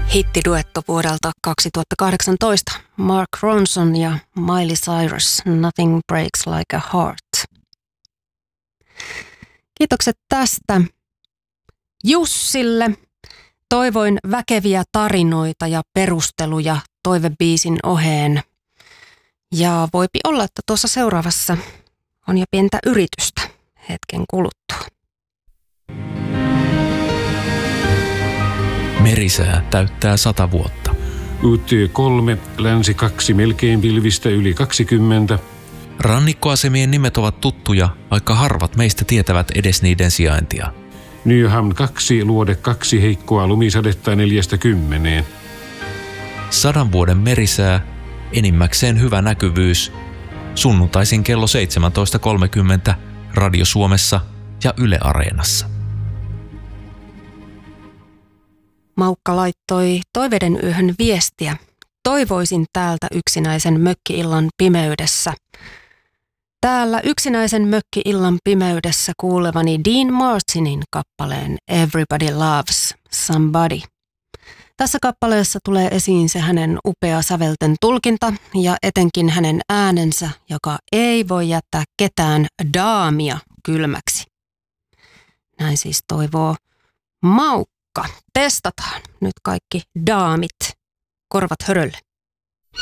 Hittiduetto vuodelta 2018. Mark Ronson ja Miley Cyrus, Nothing Breaks Like a Heart. Kiitokset tästä Jussille. Toivoin väkeviä tarinoita ja perusteluja toivebiisin oheen. Ja voipi olla, että tuossa seuraavassa on jo pientä yritystä hetken kuluttua. Merisää täyttää 100 vuotta. UT3, länsi 2, melkein pilvistä yli 20. Rannikkoasemien nimet ovat tuttuja, vaikka harvat meistä tietävät edes niiden sijaintia. Nyham 2, luode 2, heikkoa lumisadetta 4–10. 100 vuoden merisää, enimmäkseen hyvä näkyvyys. Sunnuntaisin kello 17.30 Radio Suomessa ja Yle Areenassa. Maukka laittoi Toiveiden yöhön viestiä. Toivoisin täältä yksinäisen mökki-illan pimeydessä. Täällä yksinäisen mökki-illan pimeydessä kuulevani Dean Martinin kappaleen Everybody Loves Somebody. Tässä kappaleessa tulee esiin se hänen upea sävelten tulkinta ja etenkin hänen äänensä, joka ei voi jättää ketään daamia kylmäksi. Näin siis toivoo Maukka. Testataan nyt kaikki daamit. Korvat hörölle.